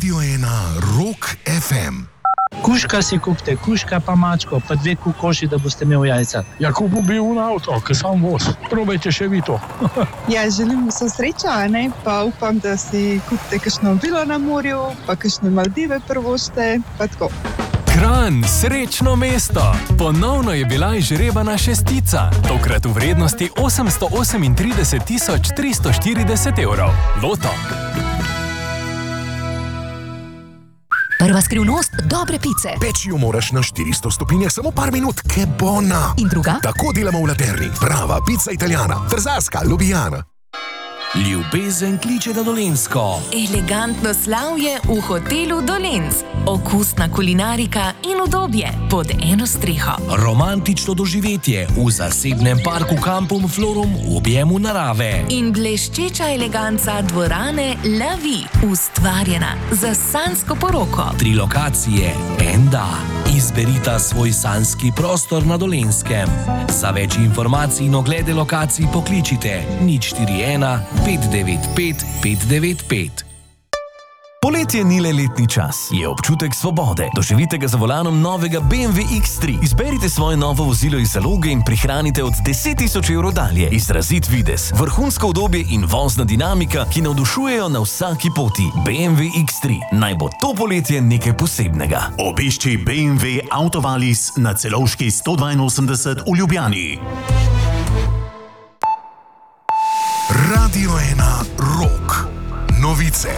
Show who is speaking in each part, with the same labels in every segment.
Speaker 1: Radio 1 Rock FM.
Speaker 2: Kužka si kupite, kužka pa mačko, pa 2 kokoši, da boste imeli jajca.
Speaker 3: Ja, kupil bi un avto, ki sam voz. Probajte še vi to.
Speaker 4: Ja, želim vso srečo, ne? Pa upam, da si kupite kakšno vilo na morju, pa kakšne Maldive prvošte, pa tako.
Speaker 5: Kranj, srečno mesto! Ponovno je bila izžrebana šestica, tokrat v vrednosti 838 340 evrov. Loto.
Speaker 6: Prva skrivnost dobre pice.
Speaker 1: Peči jo moraš na 400 stopinjah samo par minut, ke bona.
Speaker 6: In druga?
Speaker 1: Tako delamo v Laterni. Prava pica italijana, trzarska, Ljubljana.
Speaker 7: Ljubezen kliče na Dolenjsko.
Speaker 8: Elegantno slavje v hotelu Dolenc. Okusna kulinarika in udobje pod eno streho.
Speaker 7: Romantično doživetje v zasebnem parku Kampum Florum v objemu narave.
Speaker 8: In bleščeča eleganca dvorane La Vie, ustvarjena za sanjsko poroko.
Speaker 7: 3 lokacije, en da. Izberita svoj sanjski prostor na Dolenskem. Za več informacij in oglede lokacij pokličite 041 595 595.
Speaker 5: Poletje ni le letni čas, je občutek svobode. Doživite ga za volanom novega BMW X3. Izberite svoje novo vozilo iz zaloge in prihranite od 10.000 evrov dalje. Izrazit videz, vrhunsko udobje in vozna dinamika, ki navdušujejo na vsaki poti. BMW X3. Naj bo to poletje nekaj posebnega.
Speaker 9: Obišči BMW Autovalis na Celovški 182 v Ljubljani.
Speaker 1: Radio 1 Rock. Novice.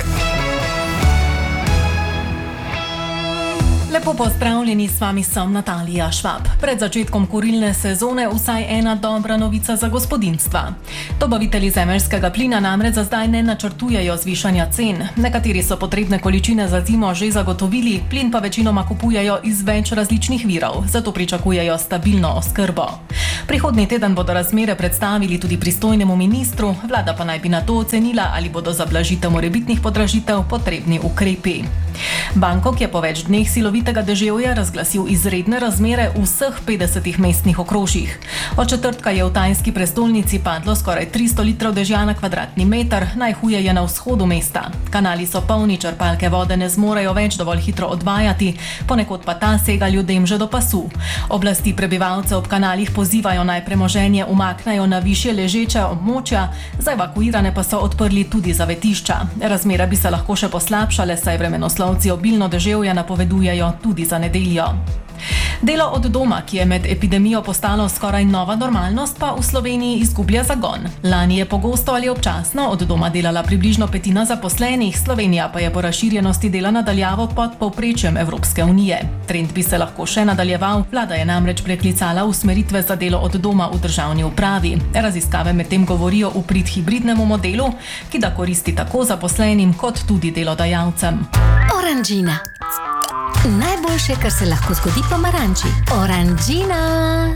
Speaker 10: Lepo pozdravljeni, s vami sem Natalija Švab. Pred začetkom kurilne sezone vsaj ena dobra novica za gospodinjstva. Dobavitelji zemeljskega plina namreč za zdaj ne načrtujejo zvišanja cen. Nekateri so potrebne količine za zimo že zagotovili, plin pa večinoma kupujejo iz več različnih virov, zato pričakujejo stabilno oskrbo. Prihodnji teden bodo razmere predstavili tudi pristojnemu ministru, vlada pa naj bi na to ocenila, ali bodo za blažitev morebitnih podražitev potrebni ukrepi. Bangkok je po več dneh silovitega deževja razglasil izredne razmere v vseh 50 mestnih okrožjih. Od četrtka je v tajski prestolnici padlo skoraj 300 litrov dežja na kvadratni meter, najhuje je na vzhodu mesta. Kanali so polni, črpalke vode ne zmorejo več dovolj hitro odvajati, ponekod pa ta sega ljudem že do pasu. Oblasti prebivalce ob kanalih pozivajo naj premoženje umaknejo na višje ležeče območja, za evakuirane pa so odprli tudi zavetišča. Razmere bi se lahko še poslabšale, saj vremenoslovci obilno deževje napovedujejo tudi za nedeljo. Delo od doma, ki je med epidemijo postalo skoraj nova normalnost, pa v Sloveniji izgublja zagon. Lani je pogosto ali občasno od doma delala približno 1/5 zaposlenih, Slovenija pa je po razširjenosti dela nadaljavo pod povprečjem Evropske unije. Trend bi se lahko še nadaljeval, vlada je namreč preklicala usmeritve za delo od doma v državni upravi. Raziskave medtem govorijo v prid hibridnemu modelu, ki da koristi tako zaposlenim kot tudi delodajalcem.
Speaker 6: Oranžina. Najboljše, kar se lahko zgodi pomaranči. Oranžina.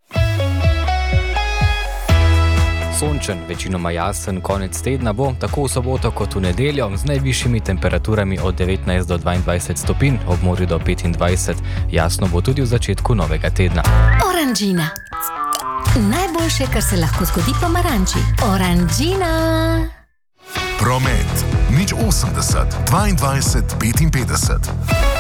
Speaker 11: Sončen, večinoma jasen konec tedna bo, tako v soboto kot v nedeljo, z najvišjimi temperaturami od 19 do 22 stopinj, ob morju do 25. Jasno bo tudi v začetku novega tedna.
Speaker 6: Oranžina. Najboljše, kar se lahko zgodi pomaranči. Oranžina.
Speaker 1: Promet. 080 22 55.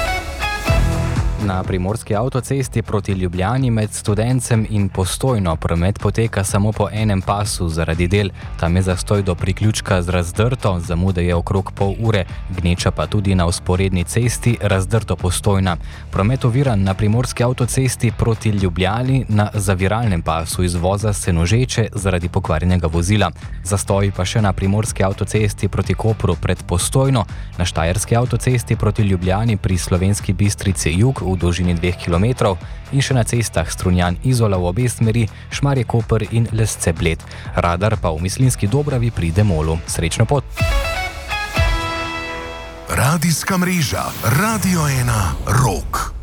Speaker 11: Na primorski avtocesti proti Ljubljani med Studencem in Postojno promet poteka samo po enem pasu zaradi del. Tam je zastoj do priključka z Razdrto, zamude je okrog pol ure, gneča pa tudi na vzporedni cesti Razdrto-Postojna. Promet oviran na primorski avtocesti proti Ljubljani na zaviralnem pasu izvoza Senožeče zaradi pokvarjenega vozila. Zastoji pa še na primorski avtocesti proti Kopru pred Postojno, na štajerski avtocesti proti Ljubljani pri Slovenski Bistrici jug v dolžini 2 km in še na cestah Strunjan-Izola v obe smeri, Šmarje-Koper in Lesce-Bled. Radar pa v Mislinjski Dobravi pri Demolu. Srečno pot!
Speaker 1: Radijska mreža Radio 1 Rock.